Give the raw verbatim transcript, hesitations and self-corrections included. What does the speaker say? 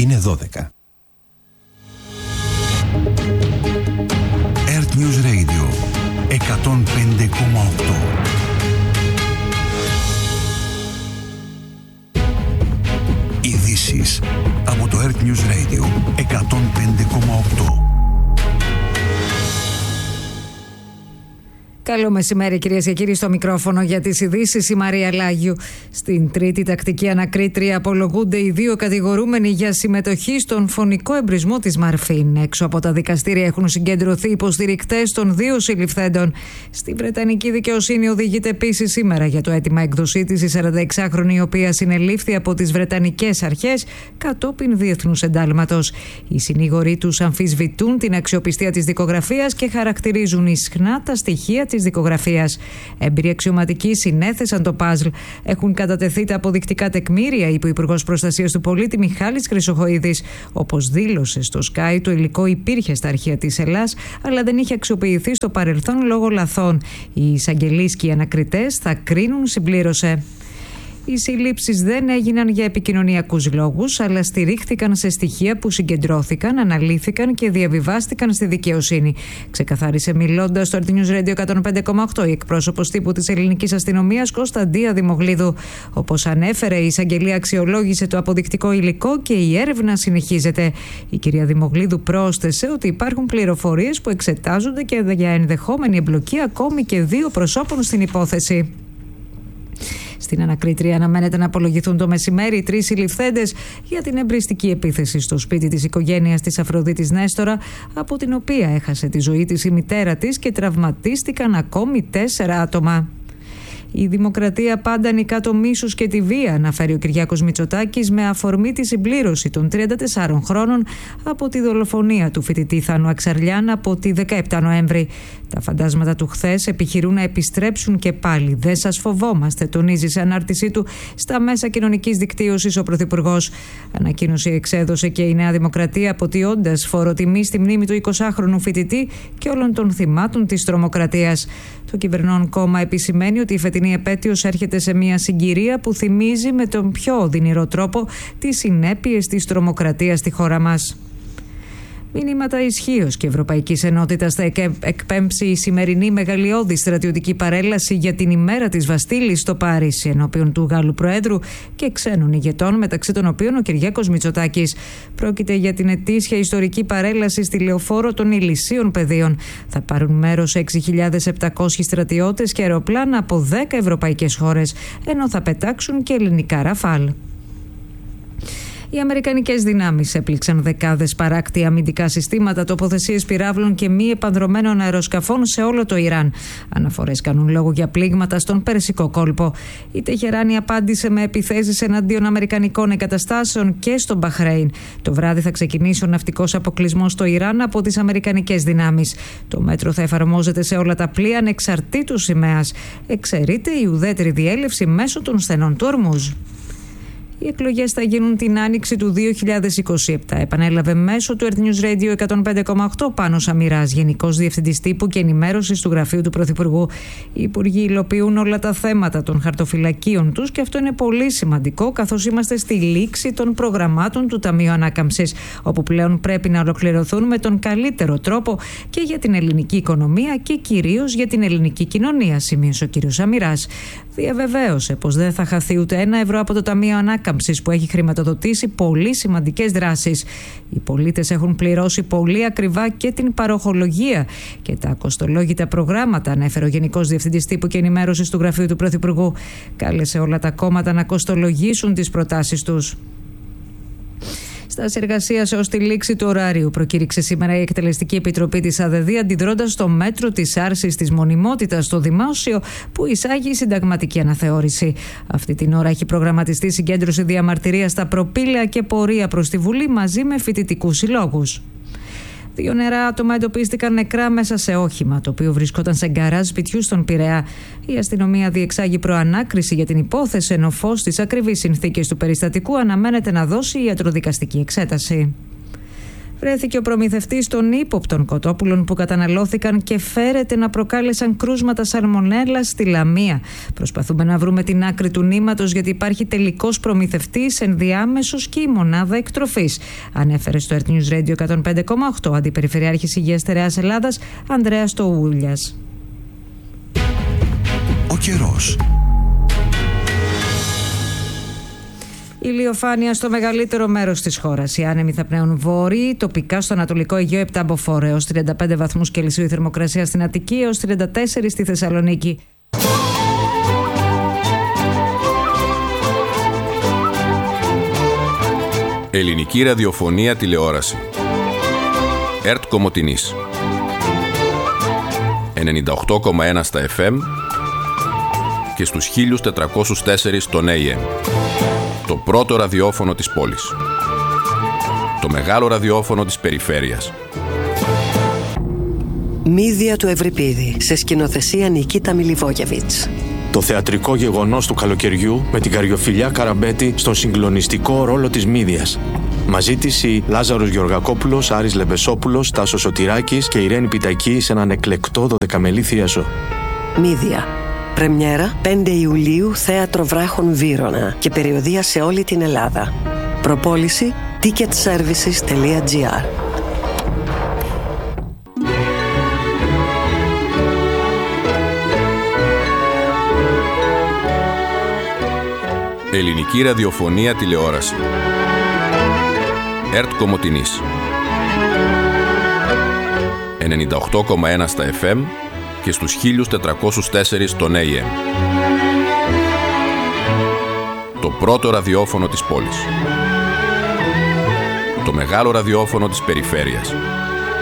Είναι δώδεκα. Earth News Radio εκατόν πέντε κόμμα οκτώ. Ειδήσεις από το Earth News Radio εκατόν πέντε κόμμα οκτώ. Καλό μεσημέρι, κυρίες και κύριοι, στο μικρόφωνο για τις ειδήσεις η Μαρία Λάγιου. Στην τρίτη τακτική ανακρίτρια απολογούνται οι δύο κατηγορούμενοι για συμμετοχή στον φωνικό εμπρισμό της Μαρφίν. Έξω από τα δικαστήρια έχουν συγκεντρωθεί υποστηρικτές των δύο συλληφθέντων. Στη Βρετανική δικαιοσύνη οδηγείται επίσης σήμερα για το αίτημα έκδοσή της η σαρανταεξάχρονη, η οποία συνελήφθη από τις Βρετανικές αρχές κατόπιν διεθνούς εντάλματος. Οι συνήγοροι τους αμφισβητούν την αξιοπιστία της δικογραφίας και χαρακτηρίζουν ισχνά τα στοιχεία της δικογραφίας. Έμπειροι αξιωματικοί συνέθεσαν το παζλ. Έχουν κατατεθεί τα αποδεικτικά τεκμήρια, είπε ο Υπουργός Προστασίας του Πολίτη Μιχάλης Χρυσοχοΐδης. Όπως δήλωσε στο Sky, το υλικό υπήρχε στα αρχεία της Ελλάς, αλλά δεν είχε αξιοποιηθεί στο παρελθόν λόγω λαθών. Οι εισαγγελείς και οι ανακριτές θα κρίνουν, συμπλήρωσε. Οι συλλήψεις δεν έγιναν για επικοινωνιακούς λόγους, αλλά στηρίχθηκαν σε στοιχεία που συγκεντρώθηκαν, αναλύθηκαν και διαβιβάστηκαν στη δικαιοσύνη. Ξεκαθάρισε μιλώντας στο Earth News Radio εκατόν πέντε κόμμα οκτώ η εκπρόσωπος τύπου της ελληνικής αστυνομίας Κωνσταντία Δημογλίδου. Όπως ανέφερε, η εισαγγελία αξιολόγησε το αποδεικτικό υλικό και η έρευνα συνεχίζεται. Η κυρία Δημογλίδου πρόσθεσε ότι υπάρχουν πληροφορίες που εξετάζονται και για ενδεχόμενη εμπλοκή ακόμη και δύο προσώπων στην υπόθεση. Στην ανακρίτρια αναμένεται να απολογηθούν το μεσημέρι οι τρεις συλληφθέντες για την εμπριστική επίθεση στο σπίτι της οικογένειας της Αφροδίτης Νέστορα, από την οποία έχασε τη ζωή της η μητέρα της και τραυματίστηκαν ακόμη τέσσερα άτομα. Η δημοκρατία πάντα νικά το μίσος και τη βία, αναφέρει ο Κυριάκος Μητσοτάκης με αφορμή τη συμπλήρωση των τριάντα τεσσάρων χρόνων από τη δολοφονία του φοιτητή Θάνου Αξαρλιάν από τη δεκαεπτά Νοέμβρη. Τα φαντάσματα του χθες επιχειρούν να επιστρέψουν και πάλι. Δεν σας φοβόμαστε, τονίζει σε ανάρτησή του στα μέσα κοινωνικής δικτύωσης ο Πρωθυπουργός. Ανακοίνωση εξέδωσε και η Νέα Δημοκρατία, αποτειώντας φοροτιμή στη μνήμη του εικοσάχρονου φοιτητή και όλων των θυμάτων της τρομοκρατίας. Το κυβερνών κόμμα επισημαίνει ότι η φετινή επέτειος έρχεται σε μια συγκυρία που θυμίζει με τον πιο οδυνηρό τρόπο τις συνέπειες της τρομοκρατίας στη χώρα μας. Μηνύματα ισχύως και Ευρωπαϊκής Ενότητας θα εκπέμψει η σημερινή μεγαλειώδη στρατιωτική παρέλαση για την ημέρα της Βαστίλης στο Παρίσι, ενώπιον του Γάλλου Προέδρου και ξένων ηγετών, μεταξύ των οποίων ο Κυριάκος Μητσοτάκης. Πρόκειται για την ετήσια ιστορική παρέλαση στη Λεωφόρο των Ηλυσίων Πεδίων. Θα πάρουν μέρος έξι χιλιάδες επτακόσιοι στρατιώτες και αεροπλάνα από δέκα ευρωπαϊκές χώρες, ενώ θα πετάξουν και ελληνικά ραφάλ. Οι αμερικανικές δυνάμεις έπληξαν δεκάδες παράκτια αμυντικά συστήματα, τοποθεσίες πυράβλων και μη επανδρωμένων αεροσκαφών σε όλο το Ιράν. Αναφορές κάνουν λόγο για πλήγματα στον Περσικό κόλπο. Η Τεχεράνη απάντησε με επιθέσεις εναντίον αμερικανικών εγκαταστάσεων και στο Μπαχρέιν. Το βράδυ θα ξεκινήσει ο ναυτικός αποκλεισμός στο Ιράν από τις αμερικανικές δυνάμεις. Το μέτρο θα εφαρμόζεται σε όλα τα πλοία ανεξαρτήτως σημαίας. Εξαιρείται η ουδέτερη διέλευση μέσω των στενών του Ορμούζ. Οι εκλογές θα γίνουν την άνοιξη του δύο χιλιάδες είκοσι επτά. Επανέλαβε μέσω του Earth News Radio εκατόν πέντε κόμμα οκτώ Πάνος Αμυράς, Γενικός Διευθυντής Τύπου και Ενημέρωσης του Γραφείου του Πρωθυπουργού. Οι υπουργοί υλοποιούν όλα τα θέματα των χαρτοφυλακίων τους και αυτό είναι πολύ σημαντικό, καθώς είμαστε στη λήξη των προγραμμάτων του Ταμείου Ανάκαμψης, όπου πλέον πρέπει να ολοκληρωθούν με τον καλύτερο τρόπο και για την ελληνική οικονομία και κυρίως για την ελληνική κοινωνία, σημείωσε ο κ. Αμυράς. Διαβεβαίωσε πως δεν θα χαθεί ούτε ένα ευρώ από το Ταμείο Ανάκαμψης, που έχει χρηματοδοτήσει πολύ σημαντικές δράσεις. Οι πολίτες έχουν πληρώσει πολύ ακριβά και την παροχολογία και τα κοστολόγητα προγράμματα, ανέφερε ο Γενικός Διευθυντής Τύπου και Ενημέρωσης του Γραφείου του Πρωθυπουργού. Κάλεσε όλα τα κόμματα να κοστολογήσουν τις προτάσεις τους. Στάση εργασίας έως τη λήξη του ωράριου, προκήρυξε σήμερα η Εκτελεστική Επιτροπή της ΑΔΔ, αντιδρώντας στο μέτρο της άρσης της μονιμότητας στο δημόσιο που εισάγει η συνταγματική αναθεώρηση. Αυτή την ώρα έχει προγραμματιστεί συγκέντρωση διαμαρτυρίας στα προπήλαια και πορεία προς τη Βουλή μαζί με φοιτητικούς συλλόγους. Δύο νεαρά άτομα εντοπίστηκαν νεκρά μέσα σε όχημα, το οποίο βρισκόταν σε γκαράζ σπιτιού στον Πειραιά. Η αστυνομία διεξάγει προανάκριση για την υπόθεση, ενώ φως στις ακριβείς συνθήκες του περιστατικού αναμένεται να δώσει η ιατροδικαστική εξέταση. βρέθηκε ο προμηθευτής των ύποπτων κοτόπουλων που καταναλώθηκαν και φέρεται να προκάλεσαν κρούσματα σαλμονέλα στη Λαμία. Προσπαθούμε να βρούμε την άκρη του νήματος, γιατί υπάρχει τελικός προμηθευτής, ενδιάμεσος και η μονάδα εκτροφής, ανέφερε στο Earth News Radio εκατόν πέντε κόμμα οκτώ ο Αντιπεριφερειάρχης Υγείας Στερεάς Ελλάδας, Ανδρέας Τοούλιας. Ο καιρός. Ηλιοφάνεια στο μεγαλύτερο μέρος της χώρας. Οι άνεμοι θα πνέουν βόρειοι, τοπικά στο Ανατολικό Αιγαίο επτά μποφόρ έως τριάντα πέντε βαθμούς Κελσίου, η θερμοκρασία στην Αττική έως τριάντα τέσσερα στη Θεσσαλονίκη. Ελληνική ραδιοφωνία τηλεόραση. ΕΡΤ Κομοτηνής ενενήντα οκτώ κόμμα ένα στα εφ εμ και στους χίλια τετρακόσια τέσσερα στον έι εμ. Το πρώτο ραδιόφωνο της πόλης. Το μεγάλο ραδιόφωνο της περιφέρειας. Μύδια του Ευρυπίδη, σε σκηνοθεσία Νικίτα Μιλιβόγεβιτς. Το θεατρικό γεγονός του καλοκαιριού με την Καριοφιλιά Καραμπέτη στον συγκλονιστικό ρόλο της Μύδιας. Μαζί της οι Λάζαρος Γεωργακόπουλος, Άρης Λεμπεσόπουλος, Τάσος Σωτηράκης και Ιρένη Πιτακή σε έναν εκλεκτό δωδεκαμελή θίασο. Μύδια. Πρεμιέρα πέντε Ιουλίου, Θέατρο Βράχων Βύρωνα και περιοδεία σε όλη την Ελλάδα. Προπόληση ticket services τελεία τζι άρ. Ελληνική ραδιοφωνία τηλεόραση. ΕΡΤ Κομοτηνής ενενήντα οκτώ κόμμα ένα στα εφ εμ και στους χίλια τετρακόσια τέσσερα στον έι εμ. Το πρώτο ραδιόφωνο της πόλης. Το μεγάλο ραδιόφωνο της περιφέρειας.